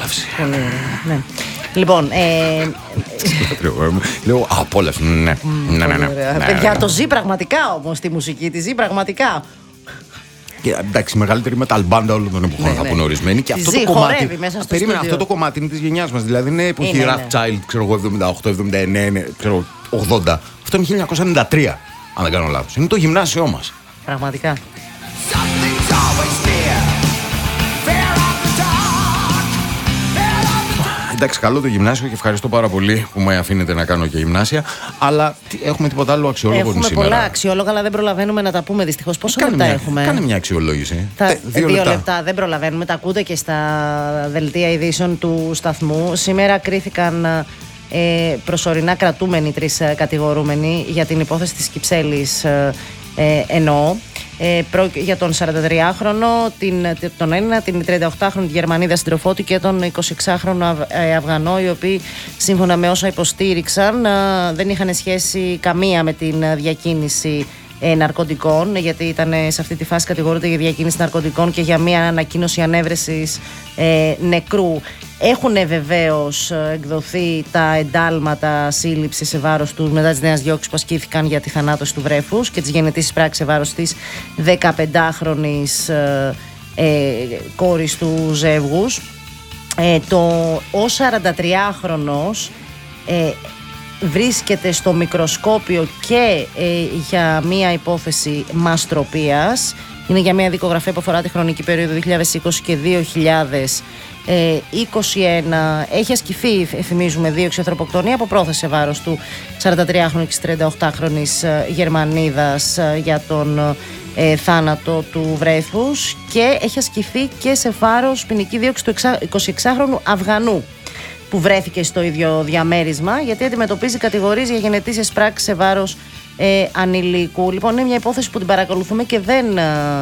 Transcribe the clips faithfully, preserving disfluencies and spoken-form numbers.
απόλαυση. Πολύ ωραία, ναι. Λοιπόν, ε... λέω απόλαυση, ναι. Ναι, ναι, ναι. Παιδιά, το ζει πραγματικά όμως τη μουσική, τη ζει πραγματικά. Και, εντάξει, η μεγαλύτερη metal μπάντα όλων των εποχών, ναι, θα ναι. πούνε ορισμένοι. Και αυτό ζει, το κομμάτι. Περίμενα, αυτό το κομμάτι είναι της γενιάς μας. Δηλαδή είναι εποχή Rothschild, ξέρω εγώ, εβδομήντα οκτώ εβδομήντα εννέα, ξέρω, ογδόντα. Αυτό είναι χίλια εννιακόσια ενενήντα τρία, αν δεν κάνω λάθος. Είναι το γυμνάσιό μας. Πραγματικά. Εντάξει, καλό το γυμνάσιο και ευχαριστώ πάρα πολύ που με αφήνετε να κάνω και γυμνάσια. Αλλά έχουμε τίποτα άλλο αξιόλογο έχουμε σήμερα? Έχουμε πολλά αξιόλογα, αλλά δεν προλαβαίνουμε να τα πούμε δυστυχώς. Πόσο κάνε λεπτά μια, έχουμε? Κάνε μια αξιολόγηση. Τα, ε, δύο δύο λεπτά. λεπτά δεν προλαβαίνουμε. Τα ακούτε και στα δελτία ειδήσεων του σταθμού. Σήμερα κρίθηκαν ε, προσωρινά κρατούμενοι τρεις κατηγορούμενοι για την υπόθεση της Κυψέλης. Ε, ε, εννοώ. Ε, για τον σαραντατριάχρονο, την, τον Έλληνα, την τριανταοκτάχρονη Γερμανίδα συντροφό του και τον εικοσιεξάχρονο Αυ, ε, Αυγανό, οι οποίοι σύμφωνα με όσα υποστήριξαν ε, δεν είχαν σχέση καμία με την διακίνηση ε, ναρκωτικών, γιατί ήταν σε αυτή τη φάση κατηγορούνται για διακίνηση ναρκωτικών και για μια ανακοίνωση ανέβρεσης ε, νεκρού. Έχουν βεβαίως εκδοθεί τα εντάλματα σύλληψη σε βάρος του μετά τις νέες διώξεις που ασκήθηκαν για τη θανάτωση του βρέφους και τις γενετήσεις πράξεις σε βάρος της δεκαπεντάχρονης ε, ε, κόρης του ζεύγους. Ε, το, ο σαραντατριάχρονος ε, βρίσκεται στο μικροσκόπιο και ε, για μια υπόθεση μαστροπίας. Είναι για μια δικογραφία που αφορά τη χρονική περίοδο δύο χιλιάδες είκοσι και δύο χιλιάδες είκοσι ένα. Έχει ασκηθεί, θυμίζουμε, δίωξη ανθρωποκτονία από πρόθεση σε βάρος του σαραντατριάχρονου και της τριανταοκτάχρονης Γερμανίδας για τον ε, θάνατο του βρέφους, και έχει ασκηθεί και σε βάρος ποινική δίωξη του εικοσιεξάχρονου Αυγανού που βρέθηκε στο ίδιο διαμέρισμα, γιατί αντιμετωπίζει κατηγορίες για γενετήσεις πράξεις σε βάρος ε, ανηλίκου. Λοιπόν, είναι μια υπόθεση που την παρακολουθούμε και δεν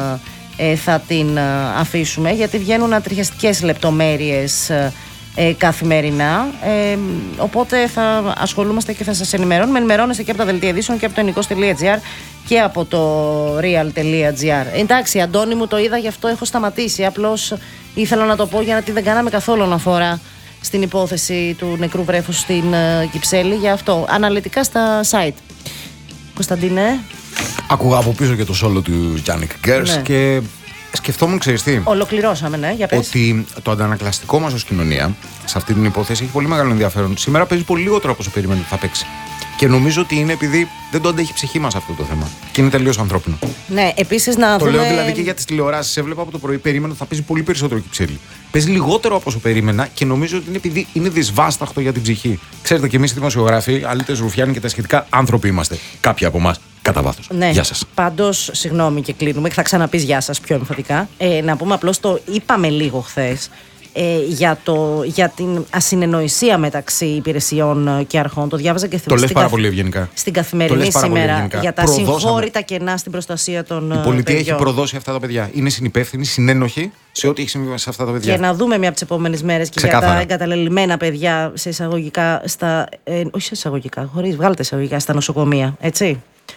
ε, θα την ε, αφήσουμε, γιατί βγαίνουν ατριχιαστικές λεπτομέρειες ε, ε, καθημερινά. Ε, οπότε θα ασχολούμαστε και θα σας ενημερώνουμε. Ενημερώνεστε και από τα δελτία ειδήσεων και από το ενικός τελεία τζι άρ και από το real τελεία τζι άρ. Εντάξει, Αντώνη μου, το είδα, γι' αυτό έχω σταματήσει. Απλώς ήθελα να το πω γιατί δεν κάναμε καθόλου αναφορά στην υπόθεση του νεκρού βρέφους στην uh, Κυψέλη, για αυτό. Αναλυτικά στα site. Κωνσταντίνε. Άκουγα από πίσω και το σόλο του Yannick Gers, ναι, και σκεφτόμουν, ξέρεις τι. Ολοκληρώσαμε, ναι, για πες. Ότι το αντανακλαστικό μας ως κοινωνία σε αυτή την υπόθεση έχει πολύ μεγάλο ενδιαφέρον. Σήμερα παίζει πολύ λιγότερο από όσο περίμενε ότι θα παίξει. Και νομίζω ότι είναι επειδή δεν το αντέχει η ψυχή μας αυτό το θέμα. Και είναι τελείως ανθρώπινο. Ναι, επίσης να το δούμε. λέω δηλαδή και για τις τηλεοράσεις. Έβλεπα από το πρωί, περίμενα ότι θα παίζει πολύ περισσότερο Κυψέλη. Παίζει λιγότερο από όσο περίμενα και νομίζω ότι είναι επειδή είναι δυσβάσταχτο για την ψυχή. Ξέρετε, και εμείς οι δημοσιογράφοι, αλήτες ρουφιάνοι και τα σχετικά, άνθρωποι είμαστε. Κάποιοι από εμάς, κατά βάθος. Ναι. Γεια σας. Πάντως, συγγνώμη και κλείνουμε, και θα ξαναπείς γεια σας πιο εμφατικά. Ε, να πούμε απλώς, το είπαμε λίγο χθες. Ε, για, το, για την ασυνεννοησία μεταξύ υπηρεσιών και αρχών. Το διάβαζα και το λες πάρα καθ... πολύ ευγενικά. Στην Καθημερινή σήμερα για τα Προδώσαμε. συγχώρητα κενά στην προστασία των παιδιών. Η πολιτεία παιδιών. έχει προδώσει αυτά τα παιδιά. Είναι συνυπεύθυνη, συνένοχη σε ό,τι έχει συμβεί σε αυτά τα παιδιά. Και να δούμε μια από τις επόμενες μέρες και Ξεκάθαρα. για τα εγκαταλελειμμένα παιδιά σε εισαγωγικά, στα, ε, όχι σε εισαγωγικά, χωρίς, βγάλτε εισαγωγικά στα νοσοκομεία, έτσι.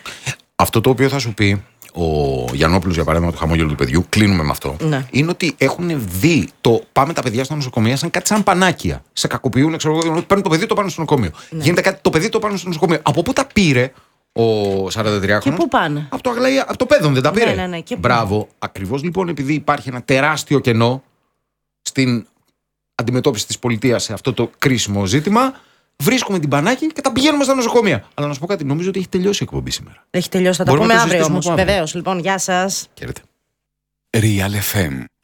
Αυτό το οποίο θα σου πει ο Γιαννόπουλος, για παράδειγμα, το χαμόγελο του παιδιού, κλείνουμε με αυτό, ναι, είναι ότι έχουν δει το πάμε τα παιδιά στα νοσοκομεία σαν κάτι σαν πανάκια. Σε κακοποιούν, ξέρω εγώ, παίρνουν το παιδί, το πάνε στο νοσοκομείο. Ναι. Γίνεται κάτι, το παιδί το πάνε στο νοσοκομείο. Από πού τα πήρε ο σαραντατριάχρονος? Και πού πάνε? Από το Αγλαία, από το Πέδον δεν τα πήρε. Ναι, ναι, ναι. Και μπράβο. Ακριβώς λοιπόν επειδή υπάρχει ένα τεράστιο κενό στην αντιμετώπιση της πολιτείας σε αυτό το κρίσιμο ζήτημα, βρίσκουμε την πανάκη και τα πηγαίνουμε στα νοσοκομεία. Αλλά να σου πω κάτι, νομίζω ότι έχει τελειώσει η εκπομπή σήμερα. Έχει τελειώσει, θα τα πούμε αύριο όμως. Βεβαίως. Λοιπόν, γεια σας. Χαίρετε. Real εφ εμ